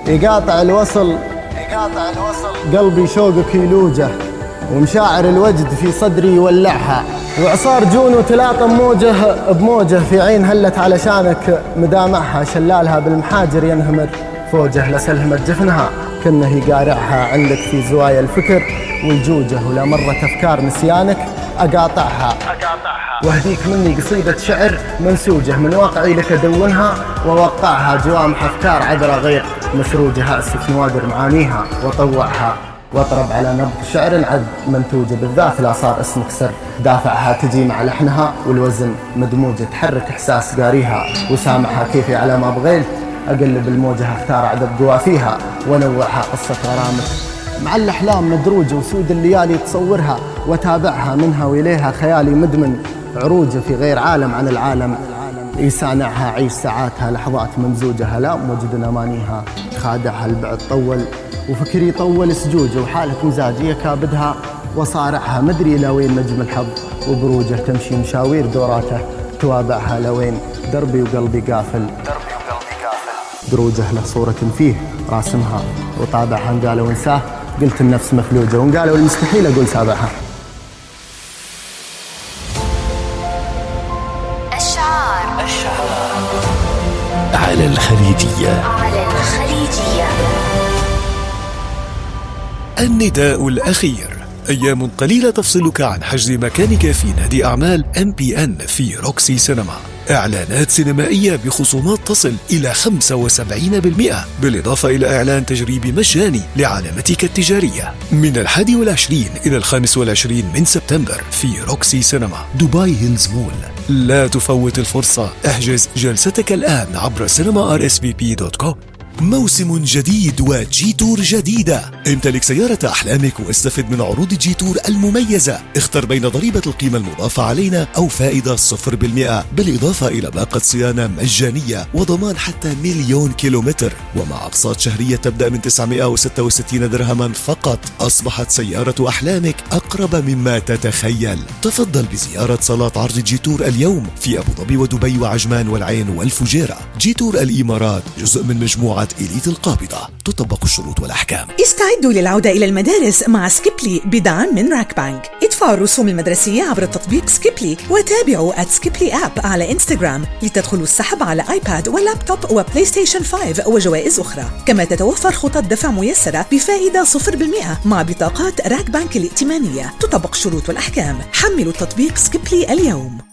يقاطع الوصل قلبي شوقك يلوجه، ومشاعر الوجد في صدري يولعها، وعصار جون وتلاطم موجه بموجه في عين هلت علشانك مدامعها، شلالها بالمحاجر ينهمر فوجه لسلهمت جفنها كنه يقارعها، عندك في زوايا الفكر والجوجه، ولا مرة أفكار نسيانك أقاطعها واهديك مني قصيدة شعر منسوجة من واقعي لك أدونها ووقعها، جوامح أفكار عذرة غير مسروجة، أسف نوادر معانيها وطوعها، واطرب على نبض شعر عد منتوجة، بالذات لا صار اسمك سر دافعها، تجي مع لحنها والوزن مدموجة، تحرك إحساس قاريها وسامعها، كيفي على ما بغيت أقلب الموجة، اختار عدد قوافيها ونوعها، قصة غرامك مع الأحلام مدروجة، وسود الليالي تصورها وتابعها، منها وإليها خيالي مدمن عروجة، في غير عالم عن العالم يسانعها، عيش ساعاتها لحظات ممزوجة، لا موجد أمانيها خادعها، البعد طول وفكري طول سجوجه، وحالة مزاجية كابدها وصارعها، مدري إلى وين نجم الحظ وبروجه، تمشي مشاوير دوراته توابعها، لوين دربي وقلبي قافل دروجه، له صورة فيه راسمها وطابعها، انقالوا انساه قلت النفس مفلوجة، وانقالوا المستحيل أقول سابعها. الشعار على الخليجية. النداء الأخير: أيام قليلة تفصلك عن حجز مكانك في نادي أعمال MPN في روكسي سينما. إعلانات سينمائية بخصومات تصل إلى 75%، بالإضافة إلى إعلان تجريبي مجاني لعلامتك التجارية من 21 إلى 25 من سبتمبر في روكسي سينما دبي هيلز مول. لا تفوت الفرصة، احجز جلستك الآن عبر cinema.rsvp.com. موسم جديد وجي تور جديدة. امتلك سيارة أحلامك واستفد من عروض جي تور المميزة. اختر بين ضريبة القيمة المضافة علينا أو فائدة 0%، بالإضافة إلى باقة صيانة مجانية وضمان حتى 1,000,000 كيلومتر، ومع أقساط شهرية تبدأ من 966 درهما فقط. أصبحت سيارة أحلامك أقرب مما تتخيل. تفضل بزيارة صالات عرض جي تور اليوم في أبو ظبي ودبي وعجمان والعين والفجيرة. جي تور الإمارات جزء من مجموعة إليت القابضة، تطبق الشروط والأحكام. استعدوا للعودة إلى المدارس مع سكيبلي بدعم من راك بانك. ادفعوا الرسوم المدرسية عبر تطبيق سكيبلي، وتابعوا @سكيبلي آب على إنستغرام لتدخلوا السحب على آيباد ولابتوب وبلاي ستيشن 5 وجوائز أخرى. كما تتوفر خطط دفع ميسرة بفائدة 0% مع بطاقات راك بانك الائتمانية، تطبق الشروط والأحكام. حملوا التطبيق سكيبلي اليوم.